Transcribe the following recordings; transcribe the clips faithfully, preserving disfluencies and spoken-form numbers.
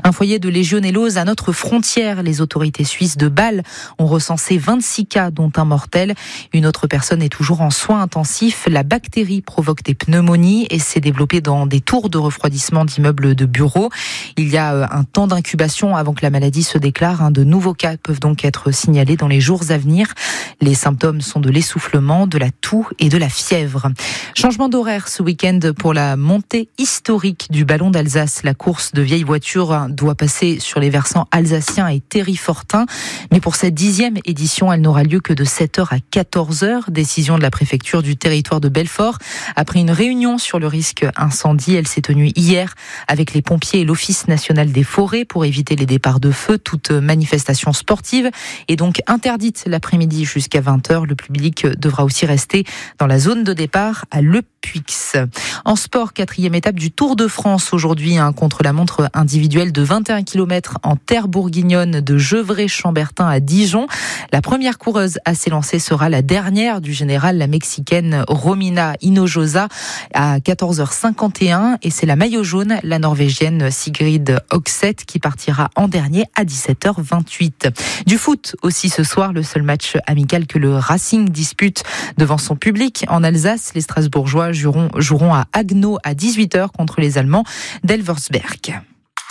Un foyer de légionellose à notre frontière. Les autorités suisses de Bâle ont recensé vingt-six cas, dont un mortel. Une autre personne est toujours en soins intensifs. La bactérie provoque des pneumonies et s'est développée dans des tours de refroidissement d'immeubles de bureaux. Il y a un temps d'incubation avant que la maladie se déclare. De nouveaux cas peuvent donc être signalés dans les jours à venir. Les symptômes sont de l'essoufflement, de la toux et de la fièvre. Changement d'horaire ce week-end pour la montée historique du Ballon d'Alsace. La course de vieilles voitures doit passer sur les versants alsaciens et terrifortins. Mais pour cette dixième édition, elle n'aura lieu que de sept heures à quatorze heures. Décision de la préfecture du territoire de Belfort. Après une réunion sur le risque incendie, elle s'est tenue hier avec les pompiers et l'Office national des forêts pour éviter les départs de feu. Toute manifestation sportive est donc interdite l'après-midi jusqu'à vingt heures. Le public devra aussi rester dans la zone de départ à Le Puix. En sport, quatrième étape du Tour de France aujourd'hui, un contre-la-montre individuel de vingt et un kilomètres en terre bourguignonne de Gevrey-Chambertin à Dijon. La première coureuse à s'élancer sera la dernière du général, la mexicaine Romina Hinojosa à quatorze heures cinquante et un, et c'est la maillot jaune, la norvégienne Sigrid Hogseth, qui partira en dernier à dix-sept heures vingt-huit. Du foot aussi ce soir, le seul match amical que le Racing dispute devant son public en Alsace. Les Strasbourgeois joueront, joueront à Haguenau à dix-huit heures contre les Allemands d'Elversberg.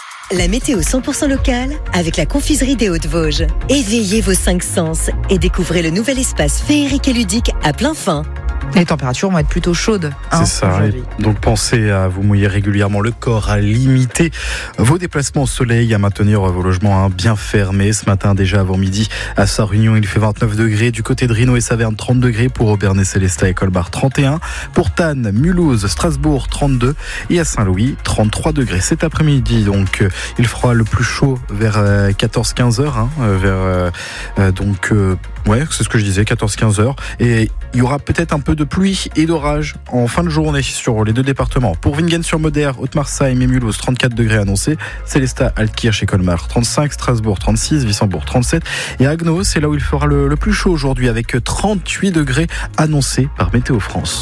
La météo cent pour cent locale avec la confiserie des Hauts-de-Vosges. Éveillez vos cinq sens et découvrez le nouvel espace féerique et ludique à plein fin. Les températures vont être plutôt chaudes. Hein, c'est ça. Donc pensez à vous mouiller régulièrement le corps, à limiter vos déplacements au soleil, à maintenir vos logements hein, bien fermés. Ce matin déjà avant midi à Sarre-Union, il fait vingt-neuf degrés. Du côté de Rhino et Saverne, trente degrés. Pour Auberne et Célestat et Colmar, trente et un. Pour Tannes, Mulhouse, Strasbourg, trente-deux. Et à Saint-Louis, trente-trois degrés. Cet après-midi, donc, euh, il fera le plus chaud vers euh, quatorze à quinze heures. Hein, euh, vers, euh, euh, donc, euh, ouais, c'est ce que je disais, quatorze à quinze heures. Et il y aura peut-être un peu de pluie et d'orage en fin de journée sur les deux départements. Pour Vingen-sur-Moder, Haute-Marseille et Mulhouse, trente-quatre degrés annoncés. Célestat, Altkirch et Colmar, trente-cinq. Strasbourg, trente-six. Wissembourg, trente-sept. Et Haguenau, c'est là où il fera le, le plus chaud aujourd'hui avec trente-huit degrés annoncés par Météo France.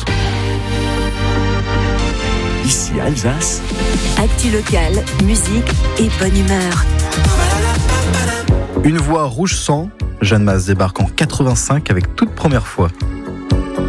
Ici Alsace. Actu locale, musique et bonne humeur. Une voix rouge sang. Jeanne Masse débarque en quatre-vingt-cinq avec toute première fois.